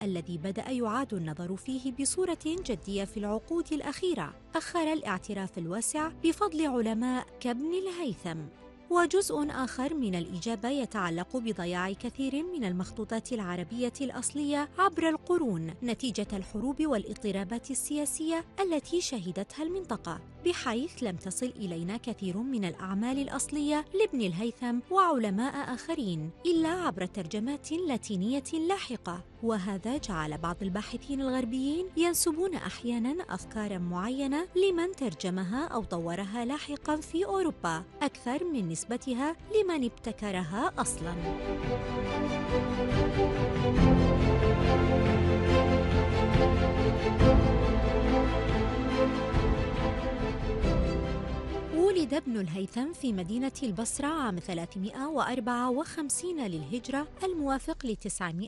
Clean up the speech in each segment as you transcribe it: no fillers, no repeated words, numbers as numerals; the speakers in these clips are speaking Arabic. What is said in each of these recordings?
الذي بدأ يعاد النظر فيه بصورة جدية في العقود الأخيرة أخر الاعتراف الواسع بفضل علماء كابن الهيثم. وجزء آخر من الإجابة يتعلق بضياع كثير من المخطوطات العربية الأصلية عبر القرون نتيجة الحروب والاضطرابات السياسية التي شهدتها المنطقة، بحيث لم تصل إلينا كثير من الأعمال الأصلية لابن الهيثم وعلماء آخرين إلا عبر ترجمات لاتينية لاحقة. وهذا جعل بعض الباحثين الغربيين ينسبون أحياناً أفكاراً معينة لمن ترجمها أو طورها لاحقاً في أوروبا أكثر من نسبتها لمن ابتكرها أصلاً. ولد ابن الهيثم في مدينة البصرة عام 354 للهجرة الموافق ل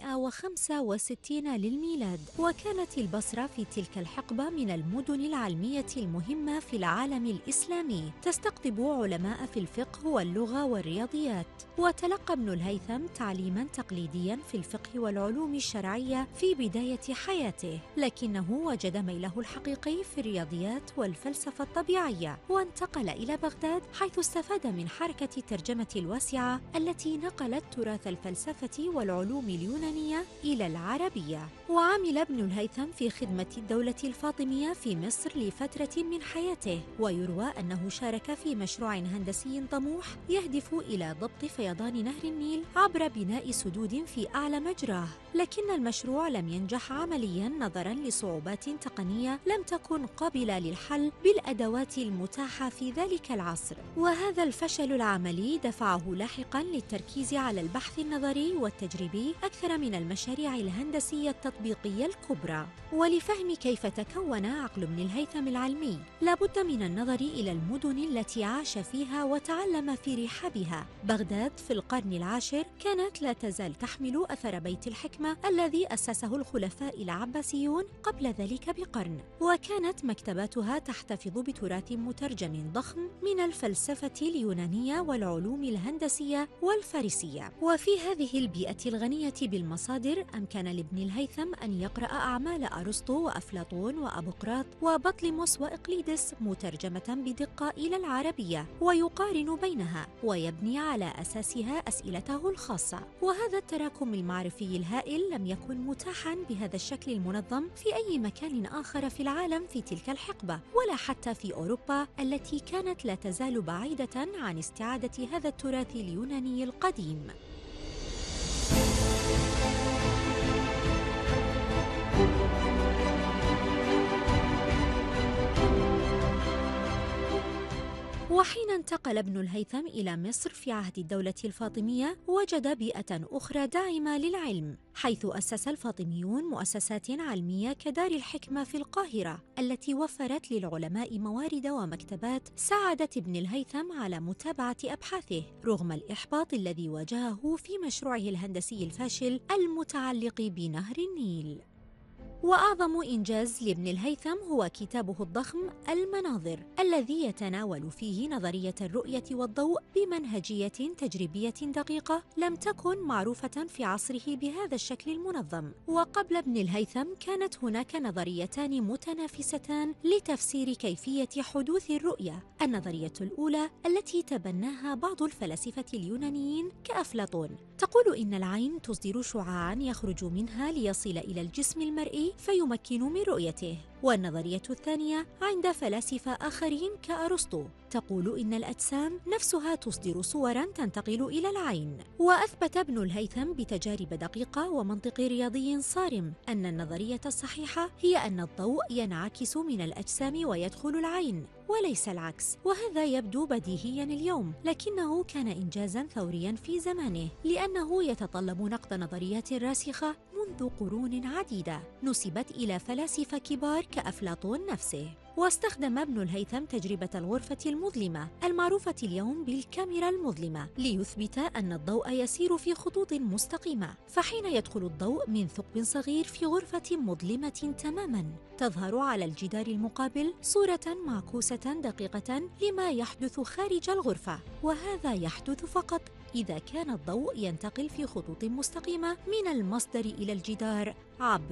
965 للميلاد، وكانت البصرة في تلك الحقبة من المدن العلمية المهمة في العالم الإسلامي، تستقطب علماء في الفقه واللغة والرياضيات. وتلقى ابن الهيثم تعليماً تقليدياً في الفقه والعلوم الشرعية في بداية حياته، لكنه وجد ميله الحقيقي في الرياضيات والفلسفة الطبيعية، وانتقل إلى بغداد حيث استفاد من حركة الترجمة الواسعة التي نقلت تراث الفلسفة والعلوم اليونانية إلى العربية. وعمل ابن الهيثم في خدمة الدولة الفاطمية في مصر لفترة من حياته، ويروى أنه شارك في مشروع هندسي طموح يهدف إلى ضبط فيضان نهر النيل عبر بناء سدود في أعلى مجراه، لكن المشروع لم ينجح عملياً نظراً لصعوبات تقنية لم تكن قابلة للحل بالأدوات المتاحة في ذلك العصر. وهذا الفشل العملي دفعه لاحقاً للتركيز على البحث النظري والتجريبي أكثر من المشاريع الهندسية التطبيقية الكبرى. ولفهم كيف تكون عقل ابن الهيثم العلمي لابد من النظر إلى المدن التي عاش فيها وتعلم في رحابها. بغداد في القرن العاشر كانت لا تزال تحمل أثر بيت الحكمة الذي أسسه الخلفاء العباسيون قبل ذلك بقرن، وكانت مكتباتها تحتفظ بتراث مترجم ضخم من الفلسفة اليونانية والعلوم الهندسية والفارسية. وفي هذه البيئة الغنية بالمصادر أمكن لابن الهيثم أن يقرأ أعمال أرسطو وأفلاطون وأبوقراط وبطليموس وإقليدس مترجمة بدقة إلى العربية، ويقارن بينها ويبني على أساسها أسئلته الخاصة. وهذا التراكم المعرفي الهائل لم يكن متاحاً بهذا الشكل المنظم في أي مكان آخر في العالم في تلك الحقبة، ولا حتى في أوروبا التي كانت لا تزال بعيدة عن استعادة هذا التراث اليوناني القديم. وحين انتقل ابن الهيثم إلى مصر في عهد الدولة الفاطمية وجد بيئة أخرى داعمة للعلم، حيث أسس الفاطميون مؤسسات علمية كدار الحكمة في القاهرة التي وفرت للعلماء موارد ومكتبات ساعدت ابن الهيثم على متابعة أبحاثه رغم الإحباط الذي واجهه في مشروعه الهندسي الفاشل المتعلق بنهر النيل. وأعظم إنجاز لابن الهيثم هو كتابه الضخم المناظر، الذي يتناول فيه نظرية الرؤية والضوء بمنهجية تجريبية دقيقة لم تكن معروفة في عصره بهذا الشكل المنظم. وقبل ابن الهيثم كانت هناك نظريتان متنافستان لتفسير كيفية حدوث الرؤية. النظرية الأولى التي تبناها بعض الفلاسفة اليونانيين كأفلاطون تقول إن العين تصدر شعاعاً يخرج منها ليصل إلى الجسم المرئي فيمكن من رؤيته. والنظرية الثانية عند فلاسفة آخرين كأرسطو تقول إن الأجسام نفسها تصدر صوراً تنتقل إلى العين. وأثبت ابن الهيثم بتجارب دقيقة ومنطق رياضي صارم أن النظرية الصحيحة هي أن الضوء ينعكس من الأجسام ويدخل العين وليس العكس. وهذا يبدو بديهياً اليوم، لكنه كان إنجازاً ثورياً في زمانه لأنه يتطلب نقد نظريات راسخة منذ قرون عديدة نسبت إلى فلاسفة كبار كأفلاطون نفسه. واستخدم ابن الهيثم تجربة الغرفة المظلمة المعروفة اليوم بالكاميرا المظلمة ليثبت أن الضوء يسير في خطوط مستقيمة، فحين يدخل الضوء من ثقب صغير في غرفة مظلمة تماماً تظهر على الجدار المقابل صورة معكوسة دقيقة لما يحدث خارج الغرفة، وهذا يحدث فقط إذا كان الضوء ينتقل في خطوط مستقيمة من المصدر إلى الجدار عبر